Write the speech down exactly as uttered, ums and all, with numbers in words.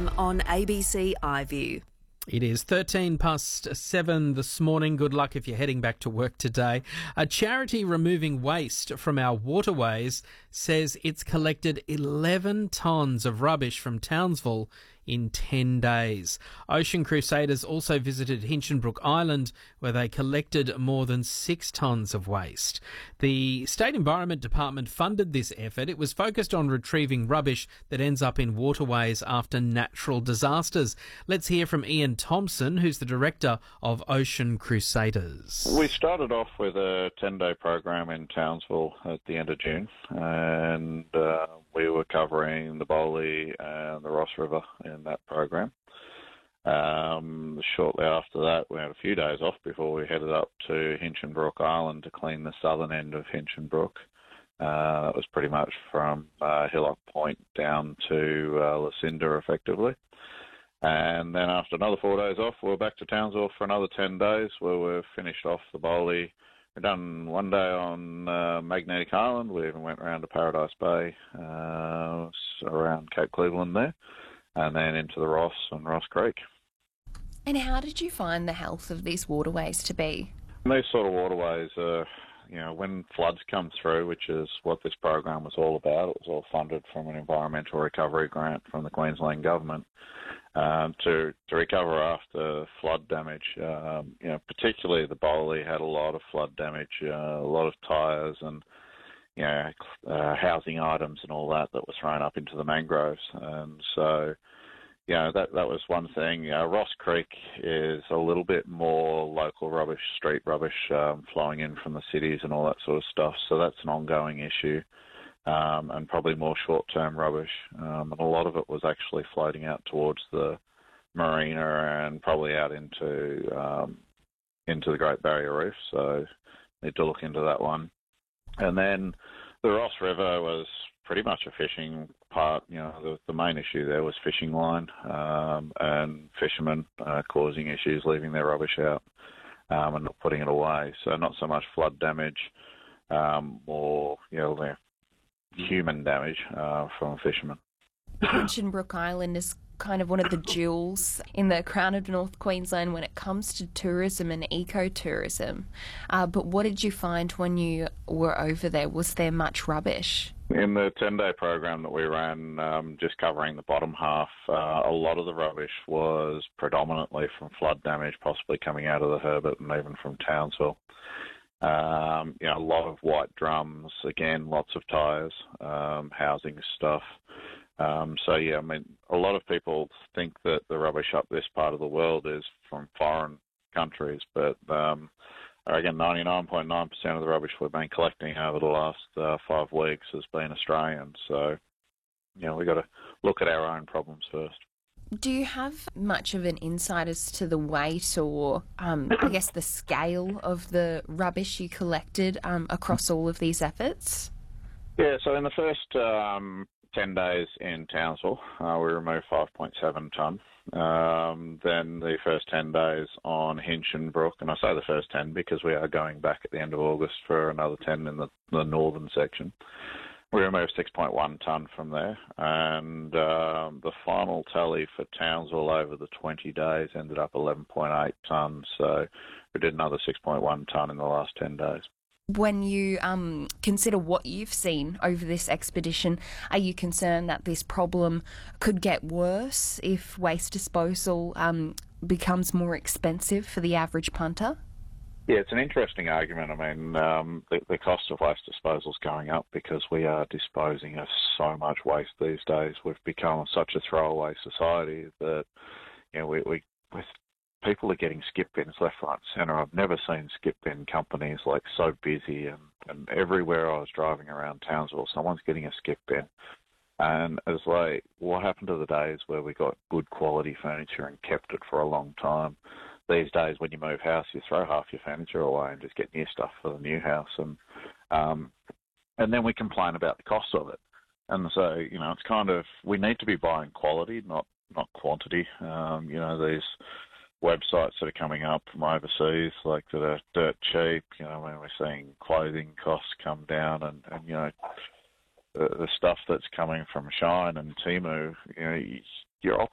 time on A B C iView. It is thirteen past seven this morning. Good luck if you're heading back to work today. A charity removing waste from our waterways says it's collected eleven tonnes of rubbish from Townsville in ten days. Ocean Crusaders also visited Hinchinbrook Island, where they collected more than six tonnes of waste. The State Environment Department funded this effort. It was focused on retrieving rubbish that ends up in waterways after natural disasters. Let's hear from Ian Thompson, who's the director of Ocean Crusaders. We started off with a ten-day program in Townsville at the end of June, and uh, we were covering the Bowley and the Ross River in that program. Um, shortly after that, we had a few days off before we headed up to Hinchinbrook Island to clean the southern end of Hinchinbrook. Uh, that was pretty much from uh, Hillock Point down to uh, Lucinda, effectively. And then after another four days off, we were back to Townsville for another ten days, where we've finished off the Bowley. We've done one day on uh, Magnetic Island. We even went around to Paradise Bay, uh, around Cape Cleveland there, and then into the Ross and Ross Creek. And how did you find the health of these waterways to be? These sort of waterways are, you know, when floods come through, which is what this program was all about, it was all funded from an environmental recovery grant from the Queensland government. Um, to, to recover after flood damage. Um, you know, particularly the Bowley had a lot of flood damage, uh, a lot of tyres and, you know, uh, housing items and all that that was thrown up into the mangroves. And so, you know, that, that was one thing. Uh, Ross Creek is a little bit more local rubbish, street rubbish, um, flowing in from the cities and all that sort of stuff. So that's an ongoing issue. Um, and probably more short-term rubbish. Um, and a lot of it was actually floating out towards the marina and probably out into um, into the Great Barrier Reef. So need to look into that one. And then the Ross River was pretty much a fishing part. You know, the, the main issue there was fishing line um, and fishermen uh, causing issues, leaving their rubbish out um, and not putting it away. So not so much flood damage, um, or, you know, human damage uh, from fishermen. Hinchinbrook Island is kind of one of the jewels in the crown of North Queensland when it comes to tourism and ecotourism. Uh, but what did you find when you were over there? Was there much rubbish? In the ten-day program that we ran, um, just covering the bottom half, uh, a lot of the rubbish was predominantly from flood damage, possibly coming out of the Herbert and even from Townsville. Um, you know, a lot of white drums, again, lots of tyres, um, housing stuff. Um, so, yeah, I mean, a lot of people think that the rubbish up this part of the world is from foreign countries, but um, again, ninety-nine point nine percent of the rubbish we've been collecting over the last uh, five weeks has been Australian. So, you know, we've got to look at our own problems first. Do you have much of an insight as to the weight or, um, I guess, the scale of the rubbish you collected um, across all of these efforts? Yeah, so in the first um, ten days in Townsville, uh, we removed five point seven tonne. Um, then the first ten days on Hinchinbrook, and I say the first ten because we are going back at the end of August for another ten in the, the northern section. We removed six point one tonne from there, and um, the final tally for Townsville over the twenty days ended up eleven point eight tonnes, so we did another six point one tonne in the last ten days. When you um, consider what you've seen over this expedition, are you concerned that this problem could get worse if waste disposal um, becomes more expensive for the average punter? Yeah, it's an interesting argument. I mean, um, the, the cost of waste disposal is going up because we are disposing of so much waste these days. We've become such a throwaway society that, you know, we, we with people are getting skip bins left, right, and centre. I've never seen skip bin companies like so busy, and, and everywhere I was driving around Townsville, someone's getting a skip bin. And it's like, what happened to the days where we got good quality furniture and kept it for a long time? These days, when you move house, you throw half your furniture away and just get new stuff for the new house, and um, and then we complain about the cost of it. And so, you know, it's kind of, we need to be buying quality, not not quantity. Um, you know, these websites that are coming up from overseas, like that are dirt cheap. You know, when we're seeing clothing costs come down, and, and you know, the, the stuff that's coming from Shine and Temu, you know, your options